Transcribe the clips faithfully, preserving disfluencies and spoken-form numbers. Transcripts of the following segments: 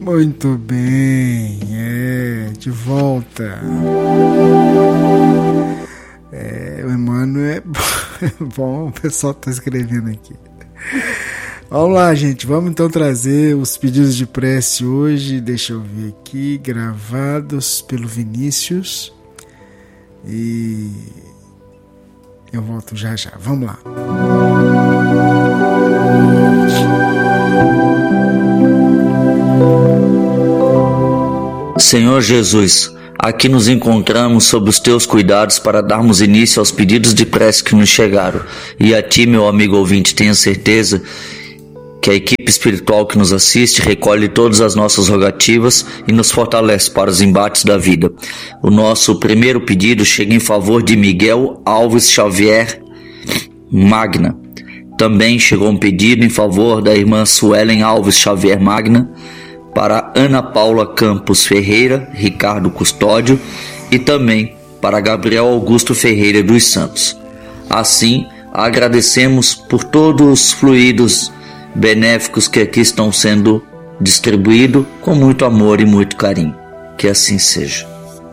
Muito bem, é, de volta. É, o Emmanuel é bom, o pessoal está escrevendo aqui. Vamos lá, gente, vamos então trazer os pedidos de prece hoje, deixa eu ver aqui, gravados pelo Vinícius. E eu volto já já, vamos lá. Senhor Jesus, aqui nos encontramos sob os teus cuidados para darmos início aos pedidos de prece que nos chegaram. E a ti, meu amigo ouvinte, tenha certeza que a equipe espiritual que nos assiste recolhe todas as nossas rogativas e nos fortalece para os embates da vida. O nosso primeiro pedido chega em favor de Miguel Alves Xavier Magna. Também chegou um pedido em favor da irmã Suelen Alves Xavier Magna, para Ana Paula Campos Ferreira, Ricardo Custódio e também para Gabriel Augusto Ferreira dos Santos. Assim, agradecemos por todos os fluidos benéficos que aqui estão sendo distribuídos com muito amor e muito carinho. Que assim seja.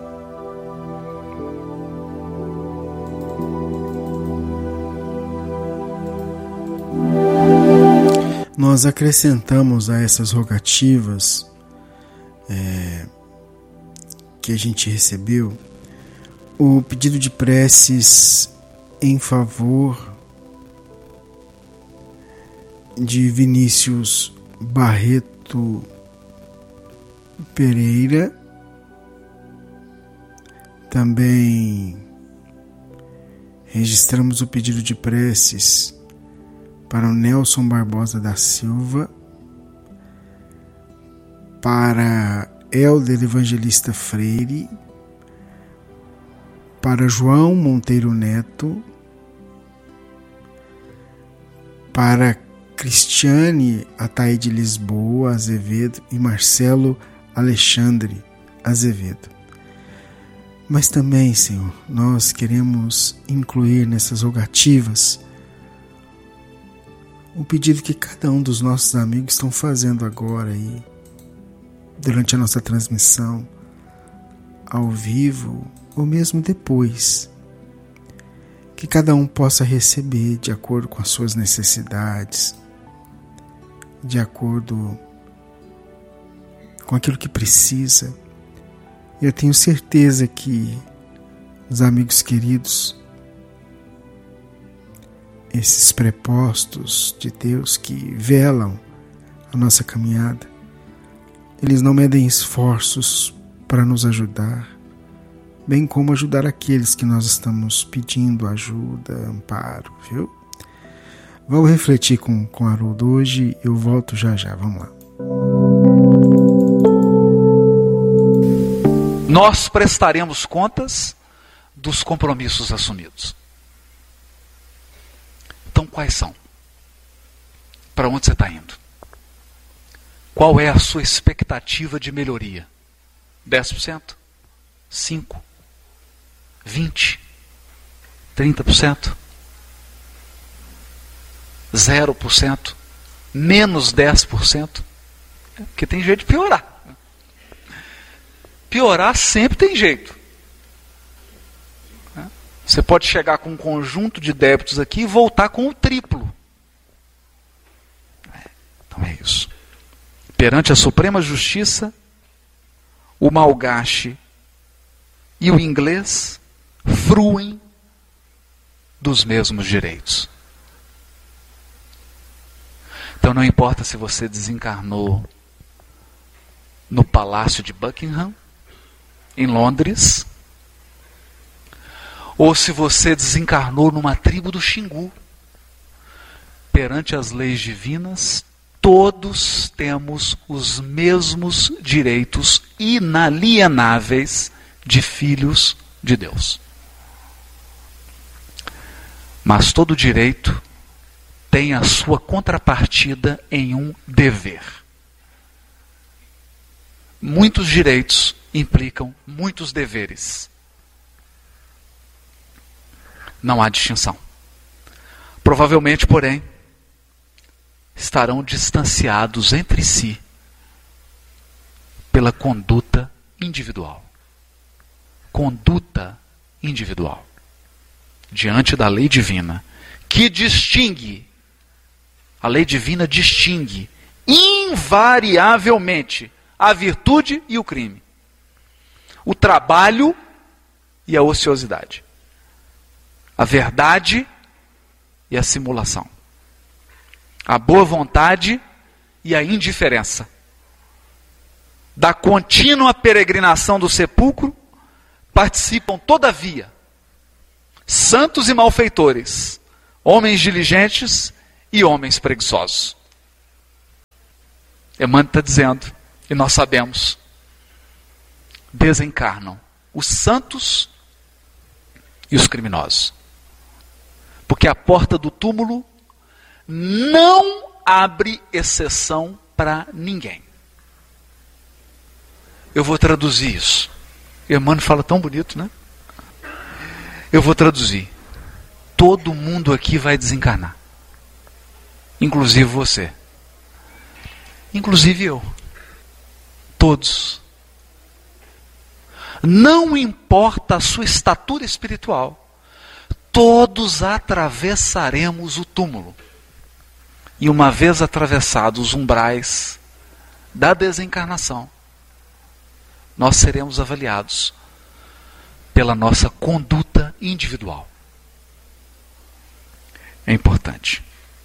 Nós acrescentamos a essas rogativas é, que a gente recebeu o pedido de preces em favor de Vinícius Barreto Pereira. Também registramos o pedido de preces para o Nelson Barbosa da Silva, para Helder Evangelista Freire, para João Monteiro Neto, para Cristiane Ataíde Lisboa Azevedo e Marcelo Alexandre Azevedo. Mas também, Senhor, nós queremos incluir nessas rogativas o pedido que cada um dos nossos amigos estão fazendo agora aí, durante a nossa transmissão, ao vivo ou mesmo depois. Que cada um possa receber de acordo com as suas necessidades, de acordo com aquilo que precisa. Eu tenho certeza que os amigos queridos, esses prepostos de Deus que velam a nossa caminhada, eles não medem esforços para nos ajudar, bem como ajudar aqueles que nós estamos pedindo ajuda, amparo, viu? Vamos refletir com, com Haroldo hoje, eu volto já já, vamos lá. Nós prestaremos contas dos compromissos assumidos. Então, quais são? Para onde você está indo? Qual é a sua expectativa de melhoria? dez por cento? cinco por cento? vinte por cento? trinta por cento? zero por cento? Menos dez por cento? Porque tem jeito de piorar. Piorar sempre tem jeito. Você pode chegar com um conjunto de débitos aqui e voltar com o triplo. Então é isso. Perante a Suprema Justiça, o malgache e o inglês fruem dos mesmos direitos. Então não importa se você desencarnou no Palácio de Buckingham, em Londres, ou se você desencarnou numa tribo do Xingu. Perante as leis divinas, todos temos os mesmos direitos inalienáveis de filhos de Deus. Mas todo direito tem a sua contrapartida em um dever. Muitos direitos implicam muitos deveres. Não há distinção. Provavelmente, porém, estarão distanciados entre si pela conduta individual. Conduta individual. Diante da lei divina, que distingue, a lei divina distingue invariavelmente a virtude e o crime, o trabalho e a ociosidade, a verdade e a simulação, a boa vontade e a indiferença, da contínua peregrinação do sepulcro participam, todavia, santos e malfeitores, homens diligentes e homens preguiçosos. Emmanuel está dizendo, e nós sabemos, desencarnam os santos e os criminosos. Porque a porta do túmulo não abre exceção para ninguém. Eu vou traduzir isso. Emmanuel fala tão bonito, né? Eu vou traduzir. Todo mundo aqui vai desencarnar. Inclusive você. Inclusive eu. Todos. Não importa a sua estatura espiritual. Todos atravessaremos o túmulo. E uma vez atravessados os umbrais da desencarnação, nós seremos avaliados pela nossa conduta individual. É importante.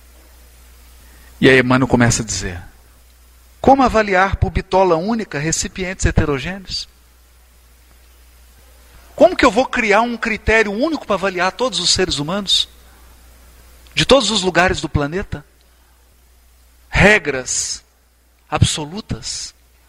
E aí Emmanuel começa a dizer: como avaliar por bitola única recipientes heterogêneos? Como que eu vou criar um critério único para avaliar todos os seres humanos? De todos os lugares do planeta? Regras absolutas.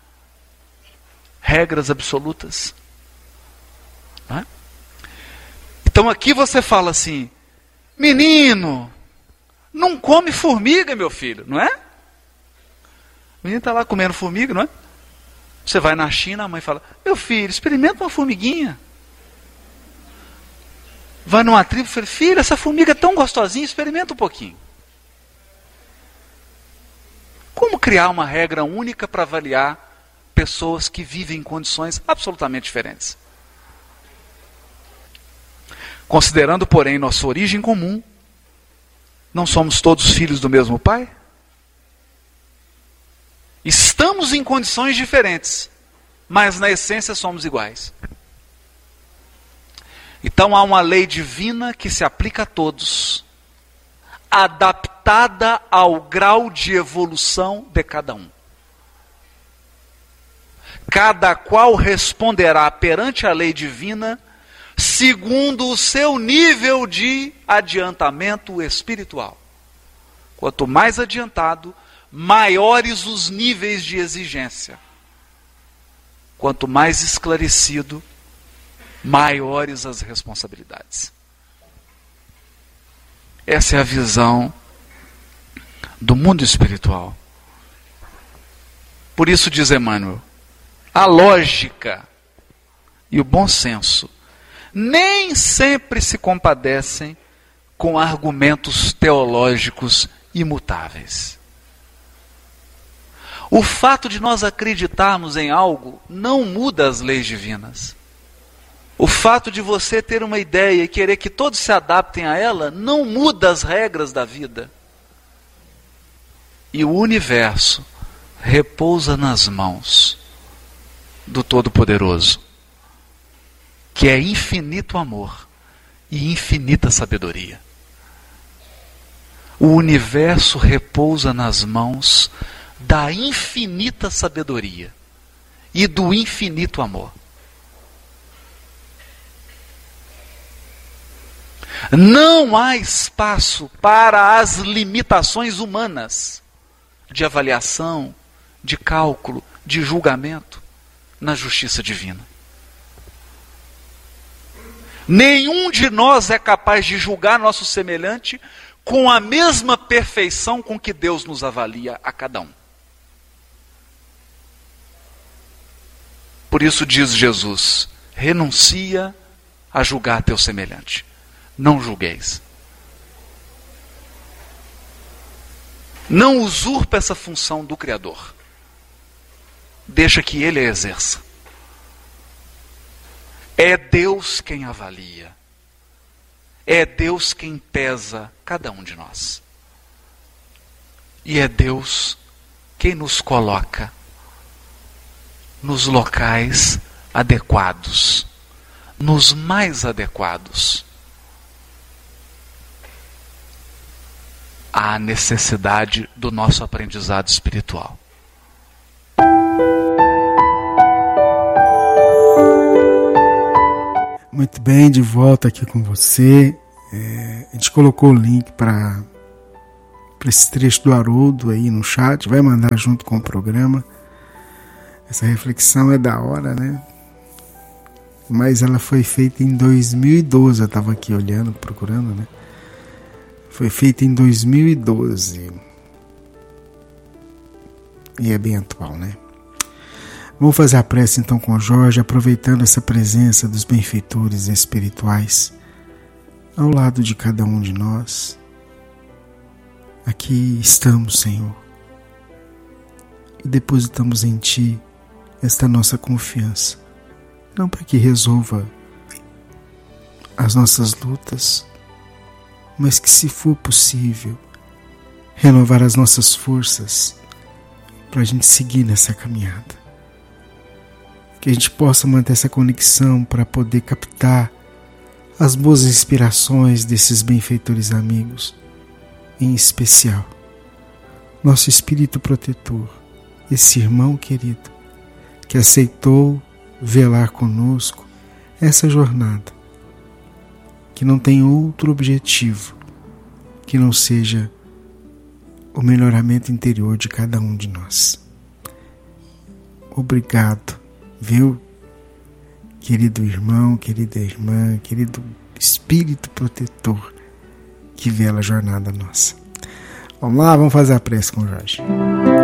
Regras absolutas. Não é? Então aqui você fala assim: menino, não come formiga, meu filho, não é? O menino está lá comendo formiga, não é? Você vai na China, a mãe fala: meu filho, experimenta uma formiguinha. Vai numa tribo e fala: filho, essa formiga é tão gostosinha, experimenta um pouquinho. Como criar uma regra única para avaliar pessoas que vivem em condições absolutamente diferentes? Considerando, porém, nossa origem comum, não somos todos filhos do mesmo pai? Estamos em condições diferentes, mas na essência somos iguais. Então há uma lei divina que se aplica a todos, adaptada ao grau de evolução de cada um. Cada qual responderá perante a lei divina segundo o seu nível de adiantamento espiritual. Quanto mais adiantado, maiores os níveis de exigência. Quanto mais esclarecido, maiores as responsabilidades. Essa é a visão do mundo espiritual. Por isso diz Emmanuel, a lógica e o bom senso nem sempre se compadecem com argumentos teológicos imutáveis. O fato de nós acreditarmos em algo não muda as leis divinas. O fato de você ter uma ideia e querer que todos se adaptem a ela não muda as regras da vida. E o universo repousa nas mãos do Todo-Poderoso, que é infinito amor e infinita sabedoria. O universo repousa nas mãos da infinita sabedoria e do infinito amor. Não há espaço para as limitações humanas de avaliação, de cálculo, de julgamento na justiça divina. Nenhum de nós é capaz de julgar nosso semelhante com a mesma perfeição com que Deus nos avalia a cada um. Por isso diz Jesus: renuncia a julgar teu semelhante. Não julgueis. Não usurpa essa função do Criador. deixa que Ele exerça. É Deus quem avalia. É Deus quem pesa cada um de nós. E é Deus quem nos coloca nos locais adequados, nos mais adequados à necessidade do nosso aprendizado espiritual. Muito bem, de volta aqui com você. É, a gente colocou o link para esse trecho do Haroldo aí no chat, vai mandar junto com o programa. Essa reflexão é da hora, né? Mas ela foi feita em dois mil e doze, eu estava aqui olhando, procurando, né? Foi feita em dois mil e doze. E é bem atual, né? Vamos fazer a prece então com o Jorge, aproveitando essa presença dos benfeitores espirituais ao lado de cada um de nós. Aqui estamos, Senhor, e depositamos em Ti esta nossa confiança, não para que resolva as nossas lutas, mas que, se for possível, renovar as nossas forças para a gente seguir nessa caminhada. Que a gente possa manter essa conexão para poder captar as boas inspirações desses benfeitores amigos, em especial nosso espírito protetor, esse irmão querido que aceitou velar conosco essa jornada, que não tem outro objetivo que não seja o melhoramento interior de cada um de nós. Obrigado, viu, querido irmão, querida irmã, querido espírito protetor que vela a jornada nossa. Vamos lá, vamos fazer a prece com o Jorge.